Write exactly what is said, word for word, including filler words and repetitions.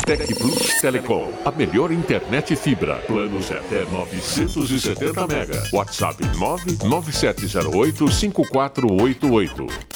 Tec Plus Telecom, a melhor internet fibra. Planos até novecentos e setenta mega. WhatsApp nove nove sete zero oito cinco quatro oito oito.